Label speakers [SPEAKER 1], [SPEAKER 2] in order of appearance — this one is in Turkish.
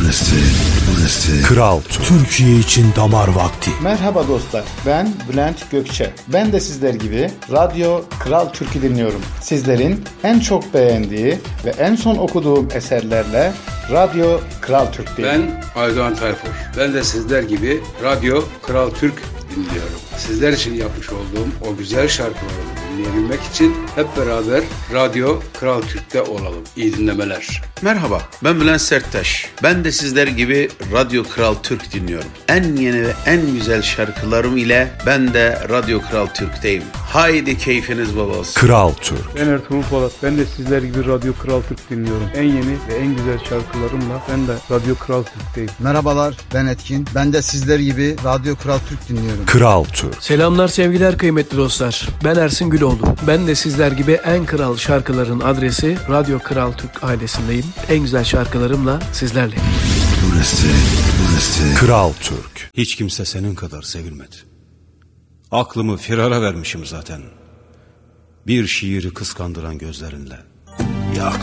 [SPEAKER 1] Burası Kral Türkiye için damar vakti.
[SPEAKER 2] Merhaba dostlar, ben Bülent Gökçe. Ben de sizler gibi Radyo Kral Türk'ü dinliyorum. Sizlerin en çok beğendiği ve en son okuduğum eserlerle Radyo Kral Türk'teyim.
[SPEAKER 3] Ben Aydoğan Tayfur. Ben de sizler gibi Radyo Kral Türk dinliyorum. Sizler için yapmış olduğum o güzel şarkıları dinleyebilmek için hep beraber Radyo Kral Türk'te olalım. İyi dinlemeler.
[SPEAKER 4] Merhaba, ben Bülent Serttaş. Ben de sizler gibi Radyo Kral Türk dinliyorum. En yeni ve en güzel şarkılarım ile ben de Radyo Kral Türk'teyim. Haydi keyfiniz bol olsun.
[SPEAKER 1] Kral Türk.
[SPEAKER 5] Ben Ertuğrul Polat. Ben de sizler gibi Radyo Kral Türk dinliyorum. En yeni ve en güzel şarkılarımla ben de Radyo Kral Türk'teyim.
[SPEAKER 6] Merhabalar, ben Etkin. Ben de sizler gibi Radyo Kral Türk dinliyorum.
[SPEAKER 1] Kral Türk.
[SPEAKER 7] Selamlar sevgiler kıymetli dostlar. Ben Ersin Güloğlu. Ben de sizler gibi en kral şarkıların adresi Radyo Kral Türk ailesindeyim. En güzel şarkılarımla sizlerleyim.
[SPEAKER 1] Burası Kral Türk.
[SPEAKER 8] Hiç kimse senin kadar sevilmedi. Aklımı firara vermişim zaten. Bir şiiri kıskandıran gözlerinle. Ya